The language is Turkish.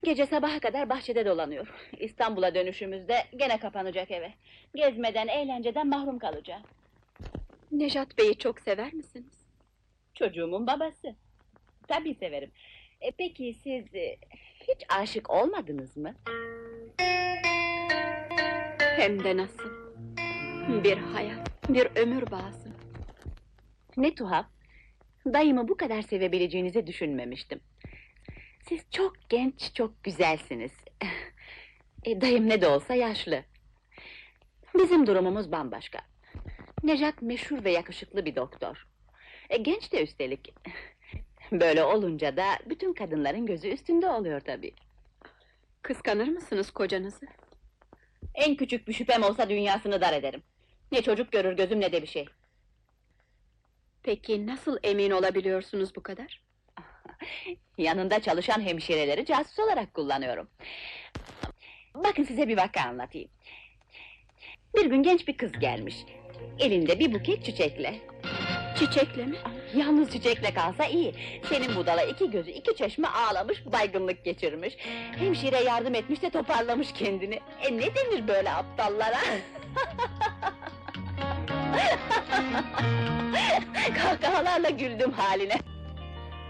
Gece sabaha kadar bahçede dolanıyor. İstanbul'a dönüşümüzde gene kapanacak eve. Gezmeden, eğlenceden mahrum kalacağım. Nejat Bey'i çok sever misiniz? Çocuğumun babası. Tabii severim. Peki siz hiç aşık olmadınız mı? Hem de nasıl? Bir hayat, bir ömür bağısı. Ne tuhaf. Dayımı bu kadar sevebileceğinizi düşünmemiştim. Siz çok genç, çok güzelsiniz. Dayım ne de olsa yaşlı. Bizim durumumuz bambaşka. Nejat meşhur ve yakışıklı bir doktor. Genç de üstelik. Böyle olunca da bütün kadınların gözü üstünde oluyor tabii. Kıskanır mısınız kocanızı? En küçük bir şüphem olsa dünyasını dar ederim. Ne çocuk görür gözüm ne de bir şey. Peki nasıl emin olabiliyorsunuz bu kadar? Yanında çalışan hemşireleri casus olarak kullanıyorum. Bakın size bir vaka anlatayım. Bir gün genç bir kız gelmiş. Elinde bir buket çiçekle. Çiçekle mi? Yalnız çiçekle kalsa iyi. Senin budala iki gözü iki çeşme ağlamış, baygınlık geçirmiş. Hemşire yardım etmiş de toparlamış kendini. Ne denir böyle aptallara? Kahkahalarla güldüm haline.